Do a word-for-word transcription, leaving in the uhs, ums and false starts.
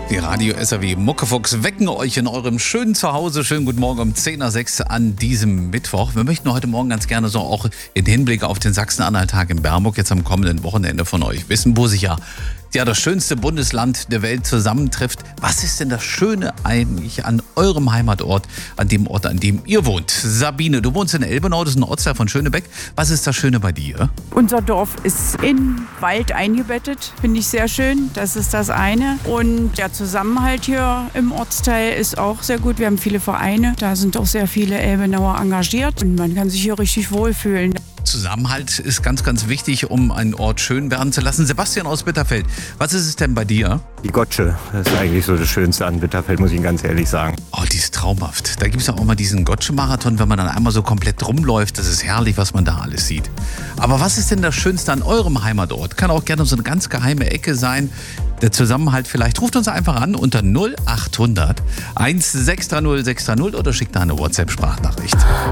Die Radio S R W Muckefuchs wecken euch in eurem schönen Zuhause. Schönen guten Morgen um zehn nach sechs an diesem Mittwoch. Wir möchten heute Morgen ganz gerne so auch in Hinblick auf den Sachsen-Anhalt-Tag in Bernburg jetzt am kommenden Wochenende von euch wissen, wo sich ja, ja das schönste Bundesland der Welt zusammentrifft. Was ist denn das Schöne eigentlich an eurem Heimatort, an dem Ort, an dem ihr wohnt? Sabine, du wohnst in Elbenau, das ist ein Ortsteil von Schönebeck. Was ist das Schöne bei dir? Unser Dorf ist in Wald eingebettet, finde ich sehr schön. Das ist das eine. Und der Zusammenhalt hier im Ortsteil ist auch sehr gut. Wir haben viele Vereine, da sind auch sehr viele Elbenauer engagiert und man kann sich hier richtig wohlfühlen. Zusammenhalt ist ganz, ganz wichtig, um einen Ort schön werden zu lassen. Sebastian aus Bitterfeld, was ist es denn bei dir? Die Gotsche, das ist eigentlich so das Schönste an Bitterfeld, muss ich ganz ehrlich sagen. Oh, die ist traumhaft. Da gibt es ja auch mal diesen Gotsche-Marathon, wenn man dann einmal so komplett rumläuft. Das ist herrlich, was man da alles sieht. Aber was ist denn das Schönste an eurem Heimatort? Kann auch gerne so eine ganz geheime Ecke sein. Der Zusammenhalt vielleicht. Ruft uns einfach an unter null acht hundert eins sechs drei null sechs drei null oder schickt da eine WhatsApp-Sprachnachricht.